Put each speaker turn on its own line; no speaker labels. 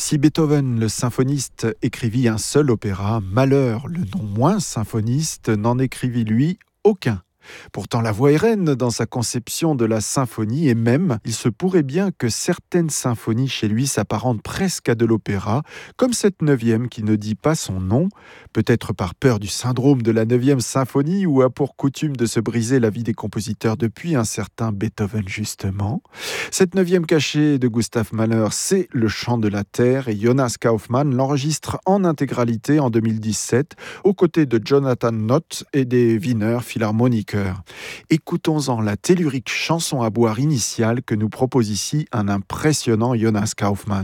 Si Beethoven, le symphoniste, écrivit un seul opéra, Mahler, le non moins symphoniste, n'en écrivit lui aucun. Pourtant, la voix est reine dans sa conception de la symphonie et même, il se pourrait bien que certaines symphonies chez lui s'apparentent presque à de l'opéra, comme cette 9e qui ne dit pas son nom, peut-être par peur du syndrome de la 9e symphonie ou a pour coutume de se briser la vie des compositeurs depuis un certain Beethoven justement. Cette 9e cachée de Gustav Mahler, c'est Le Chant de la Terre et Jonas Kaufmann l'enregistre en intégralité en 2017 aux côtés de Jonathan Nott et des Wiener Philharmoniker. Écoutons-en la tellurique chanson à boire initiale que nous propose ici un impressionnant Jonas Kaufmann.